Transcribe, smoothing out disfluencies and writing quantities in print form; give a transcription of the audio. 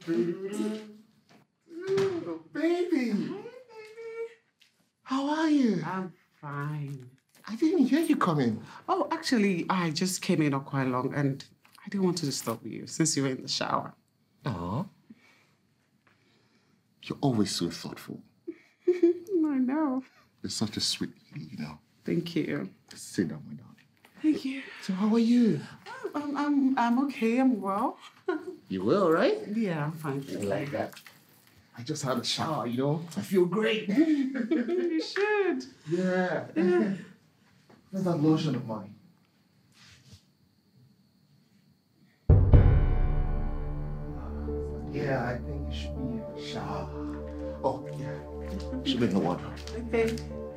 Baby, how are you? I'm fine. I didn't hear you coming. Oh, actually, I just came in not quite long and I didn't want to disturb you since you were in the shower. Aw. You're always so thoughtful. I know. You're such a sweet lady, you know. Thank you. Sit down, my darling. Thank you. So how are you? I'm okay. I'm well. You will, right? Yeah, I'm fine. I like that. I just had a shower, you know. I feel great. You should. Yeah. Where's that lotion of mine? Yeah, I think you should be in the shower. Oh, yeah. Should be in the wardrobe. Okay.